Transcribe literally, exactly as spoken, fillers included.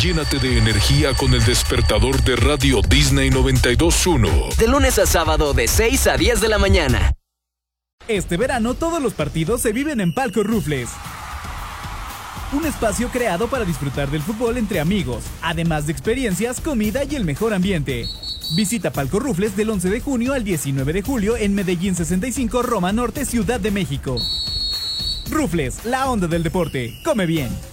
Llénate de energía con el despertador de Radio Disney noventa y dos punto uno. De lunes a sábado de seis a diez de la mañana. Este verano todos los partidos se viven en Palco Rufles. Un espacio creado para disfrutar del fútbol entre amigos, además de experiencias, comida y el mejor ambiente. Visita Palco Rufles del once de junio al diecinueve de julio en Medellín sesenta y cinco, Roma Norte, Ciudad de México. Rufles, la onda del deporte. Come bien.